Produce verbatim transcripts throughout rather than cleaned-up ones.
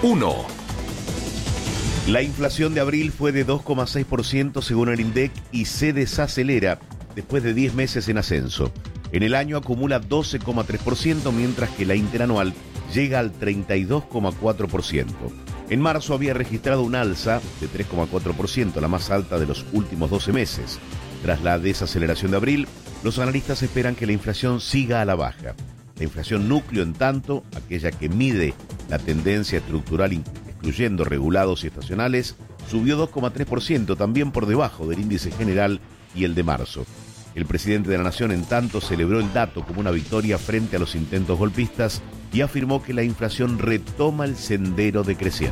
uno. La inflación de abril fue de dos coma seis por ciento según el INDEC y se desacelera después de diez meses en ascenso. En el año acumula doce coma tres por ciento, mientras que la interanual llega al treinta y dos coma cuatro por ciento. En marzo había registrado un alza de tres coma cuatro por ciento, la más alta de los últimos doce meses. Tras la desaceleración de abril, los analistas esperan que la inflación siga a la baja. La inflación núcleo, en tanto, aquella que mide la tendencia estructural excluyendo regulados y estacionales, subió dos coma tres por ciento, también por debajo del índice general y el de marzo. El presidente de la Nación, en tanto, celebró el dato como una victoria frente a los intentos golpistas y afirmó que la inflación retoma el sendero decreciente.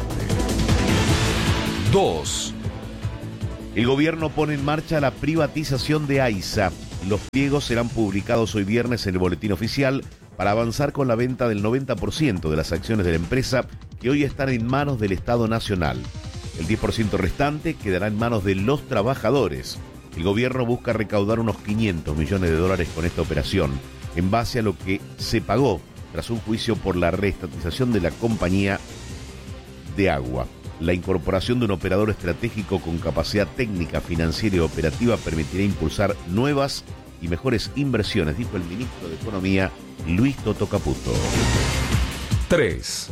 dos. El gobierno pone en marcha la privatización de AISA. Los pliegos serán publicados hoy viernes en el boletín oficial para avanzar con la venta del noventa por ciento de las acciones de la empresa que hoy están en manos del Estado Nacional. El diez por ciento restante quedará en manos de los trabajadores. El gobierno busca recaudar unos quinientos millones de dólares con esta operación, en base a lo que se pagó tras un juicio por la reestatización de la compañía de agua. La incorporación de un operador estratégico con capacidad técnica, financiera y operativa permitirá impulsar nuevas y mejores inversiones, dijo el ministro de Economía, Luis Toto Caputo. tres.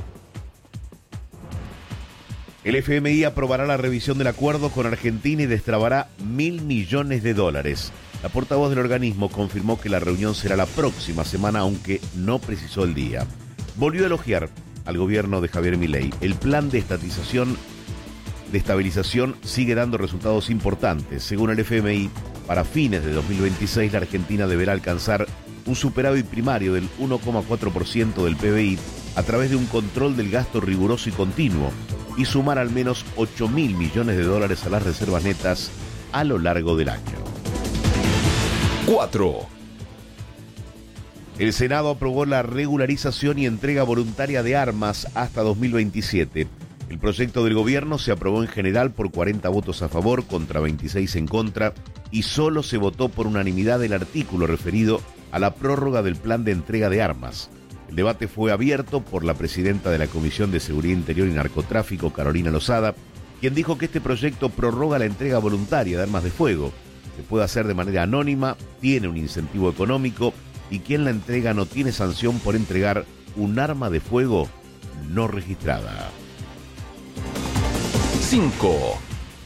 El F M I aprobará la revisión del acuerdo con Argentina y destrabará mil millones de dólares. La portavoz del organismo confirmó que la reunión será la próxima semana, aunque no precisó el día. Volvió a elogiar al gobierno de Javier Milei. El plan de estatización, de estabilización sigue dando resultados importantes. Según el F M I, para fines de dos mil veintiséis la Argentina deberá alcanzar un superávit primario del uno coma cuatro por ciento del P B I a través de un control del gasto riguroso y continuo y sumar al menos ocho mil millones de dólares a las reservas netas a lo largo del año. cuatro. El Senado aprobó la regularización y entrega voluntaria de armas hasta dos mil veintisiete. El proyecto del gobierno se aprobó en general por cuarenta votos a favor contra veintiséis en contra y solo se votó por unanimidad el artículo referido a la prórroga del plan de entrega de armas. El debate fue abierto por la presidenta de la Comisión de Seguridad Interior y Narcotráfico, Carolina Lozada, quien dijo que este proyecto prorroga la entrega voluntaria de armas de fuego. Se puede hacer de manera anónima, tiene un incentivo económico y quien la entrega no tiene sanción por entregar un arma de fuego no registrada. cinco.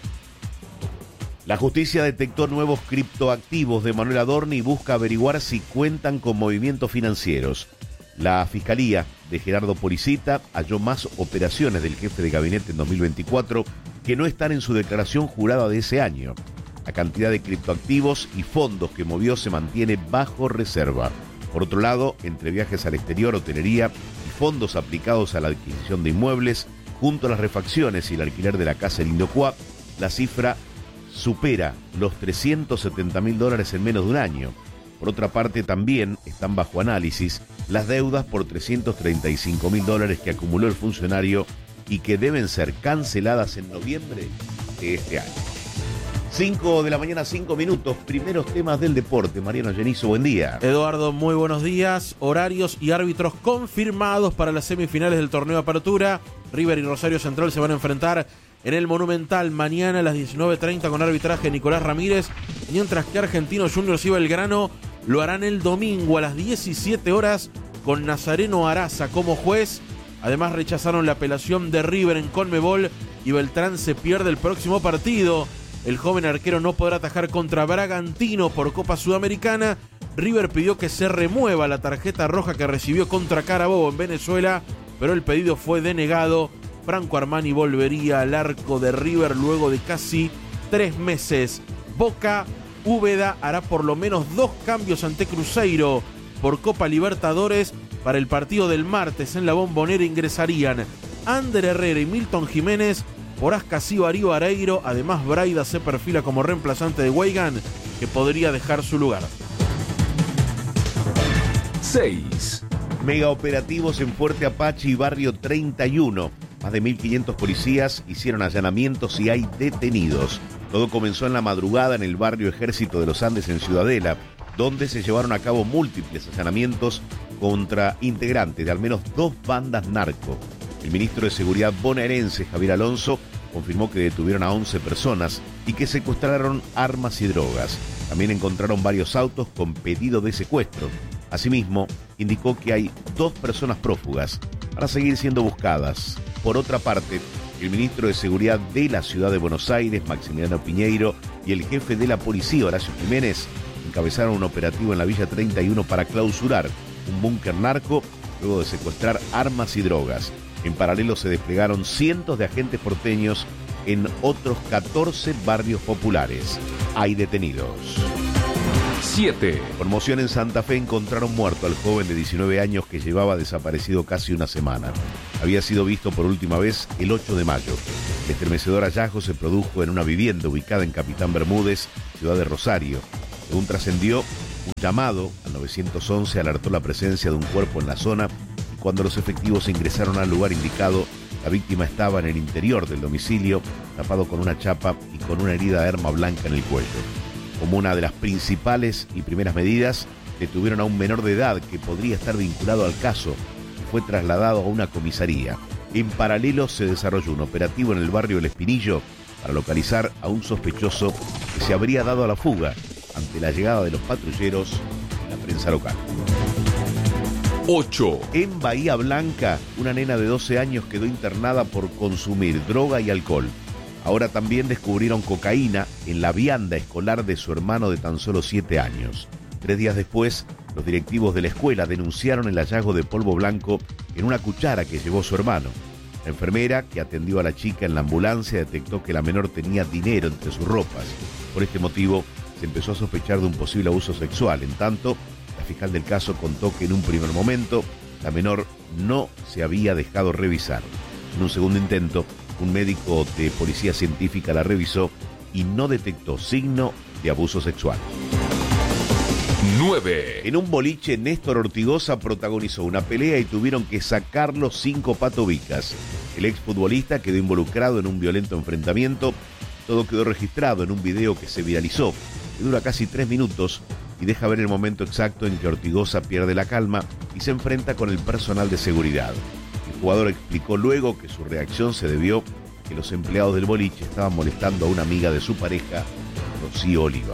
La justicia detectó nuevos criptoactivos de Manuel Adorni y busca averiguar si cuentan con movimientos financieros. La Fiscalía de Gerardo Policita halló más operaciones del jefe de gabinete en dos mil veinticuatro que no están en su declaración jurada de ese año. La cantidad de criptoactivos y fondos que movió se mantiene bajo reserva. Por otro lado, entre viajes al exterior, hotelería y fondos aplicados a la adquisición de inmuebles, junto a las refacciones y el alquiler de la casa en Indocuá, la cifra supera los trescientos setenta mil dólares en menos de un año. Por otra parte, también están bajo análisis las deudas por trescientos treinta y cinco mil dólares que acumuló el funcionario y que deben ser canceladas en noviembre de este año. cinco de la mañana, cinco minutos, primeros temas del deporte. Mariano Genizo, buen día. Eduardo, muy buenos días. Horarios y árbitros confirmados para las semifinales del torneo Apertura. River y Rosario Central se van a enfrentar en el Monumental mañana a las diecinueve treinta con arbitraje Nicolás Ramírez, mientras que Argentinos Juniors y Belgrano lo harán el domingo a las diecisiete horas con Nazareno Araza como juez. Además rechazaron la apelación de River en Conmebol y Beltrán se pierde el próximo partido. El joven arquero no podrá atajar contra Bragantino por Copa Sudamericana. River pidió que se remueva la tarjeta roja que recibió contra Carabobo en Venezuela, pero el pedido fue denegado. Franco Armani volvería al arco de River luego de casi tres meses. Boca, Úbeda hará por lo menos dos cambios ante Cruzeiro por Copa Libertadores. Para el partido del martes en la Bombonera ingresarían Ander Herrera y Milton Jiménez. Por Ascasí Darío Areiro. Además, Braida se perfila como reemplazante de Weigand, que podría dejar su lugar. seis. Mega operativos en Fuerte Apache y Barrio treinta y uno. Más de mil quinientos policías hicieron allanamientos y hay detenidos. Todo comenzó en la madrugada en el barrio Ejército de los Andes en Ciudadela, donde se llevaron a cabo múltiples allanamientos contra integrantes de al menos dos bandas narco. El ministro de Seguridad bonaerense, Javier Alonso, confirmó que detuvieron a once personas y que secuestraron armas y drogas. También encontraron varios autos con pedido de secuestro. Asimismo, indicó que hay dos personas prófugas para seguir siendo buscadas. Por otra parte, el ministro de Seguridad de la Ciudad de Buenos Aires, Maximiliano Piñeiro, y el jefe de la policía, Horacio Jiménez, encabezaron un operativo en la Villa treinta y uno para clausurar un búnker narco luego de secuestrar armas y drogas. En paralelo se desplegaron cientos de agentes porteños en otros catorce barrios populares. Hay detenidos. siete. Conmoción en Santa Fe, encontraron muerto al joven de diecinueve años que llevaba desaparecido casi una semana. Había sido visto por última vez el ocho de mayo. El estremecedor hallazgo se produjo en una vivienda ubicada en Capitán Bermúdez, ciudad de Rosario. Según trascendió, un llamado al nueve once alertó la presencia de un cuerpo en la zona y cuando los efectivos ingresaron al lugar indicado, la víctima estaba en el interior del domicilio, tapado con una chapa y con una herida de arma blanca en el cuello. Como una de las principales y primeras medidas, detuvieron a un menor de edad que podría estar vinculado al caso y fue trasladado a una comisaría. En paralelo se desarrolló un operativo en el barrio El Espinillo para localizar a un sospechoso que se habría dado a la fuga ante la llegada de los patrulleros y la prensa local. ocho. En Bahía Blanca, una nena de doce años quedó internada por consumir droga y alcohol. Ahora también descubrieron cocaína en la vianda escolar de su hermano de tan solo siete años. Tres días después, los directivos de la escuela denunciaron el hallazgo de polvo blanco en una cuchara que llevó su hermano. La enfermera que atendió a la chica en la ambulancia detectó que la menor tenía dinero entre sus ropas. Por este motivo, se empezó a sospechar de un posible abuso sexual. En tanto, la fiscal del caso contó que en un primer momento, la menor no se había dejado revisar. En un segundo intento, un médico de policía científica la revisó y no detectó signo de abuso sexual. nueve. En un boliche, Néstor Ortigosa protagonizó una pelea y tuvieron que sacarlo cinco patobicas. El exfutbolista quedó involucrado en un violento enfrentamiento. Todo quedó registrado en un video que se viralizó, que dura casi tres minutos y deja ver el momento exacto en que Ortigosa pierde la calma y se enfrenta con el personal de seguridad. El jugador explicó luego que su reacción se debió a que los empleados del boliche estaban molestando a una amiga de su pareja, Rocío Oliva.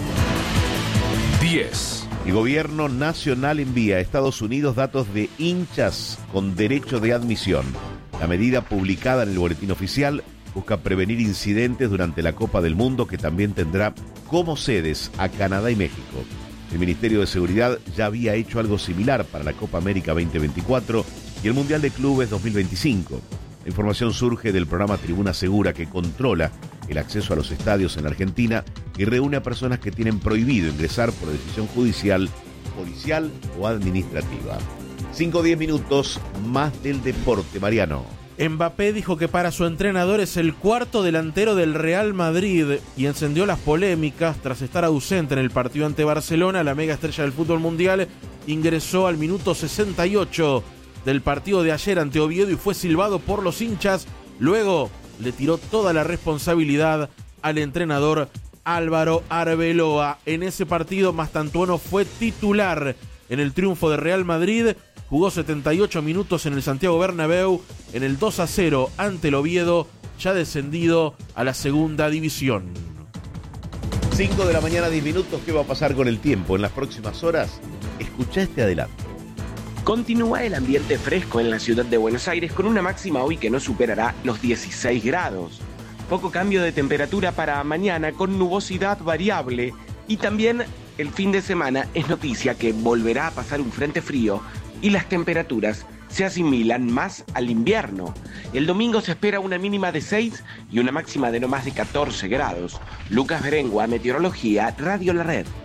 diez. El gobierno nacional envía a Estados Unidos datos de hinchas con derecho de admisión. La medida publicada en el boletín oficial busca prevenir incidentes durante la Copa del Mundo, que también tendrá como sedes a Canadá y México. El Ministerio de Seguridad ya había hecho algo similar para la Copa América veinte veinticuatro y el Mundial de Clubes dos mil veinticinco. La información surge del programa Tribuna Segura, que controla el acceso a los estadios en Argentina y reúne a personas que tienen prohibido ingresar por decisión judicial, policial o administrativa. cinco o diez minutos más del deporte, Mariano. Mbappé dijo que para su entrenador es el cuarto delantero del Real Madrid y encendió las polémicas tras estar ausente en el partido ante Barcelona. La mega estrella del fútbol mundial ingresó al minuto sesenta y ocho del partido de ayer ante Oviedo y fue silbado por los hinchas. Luego le tiró toda la responsabilidad al entrenador Álvaro Arbeloa. En ese partido, Mastantuono fue titular en el triunfo de Real Madrid. Jugó setenta y ocho minutos en el Santiago Bernabéu en el dos a cero ante el Oviedo, ya descendido a la segunda división. cinco de la mañana, diez minutos. ¿Qué va a pasar con el tiempo en las próximas horas? Escuchá este adelanto. Continúa el ambiente fresco en la ciudad de Buenos Aires con una máxima hoy que no superará los dieciséis grados. Poco cambio de temperatura para mañana con nubosidad variable y también el fin de semana es noticia que volverá a pasar un frente frío y las temperaturas se asimilan más al invierno. El domingo se espera una mínima de seis y una máxima de no más de catorce grados. Lucas Berengua, Meteorología, Radio La Red.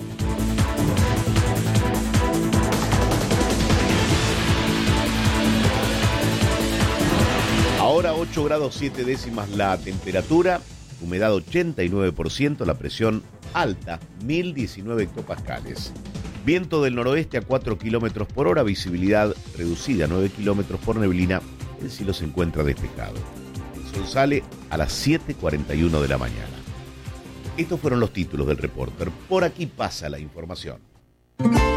Ahora ocho grados siete décimas la temperatura, humedad ochenta y nueve por ciento, la presión alta, mil diecinueve hectopascales. Viento del noroeste a cuatro kilómetros por hora, visibilidad reducida a nueve kilómetros por neblina, el cielo se encuentra despejado. El sol sale a las siete cuarenta y uno de la mañana. Estos fueron los títulos del Reporter. Por aquí pasa la información.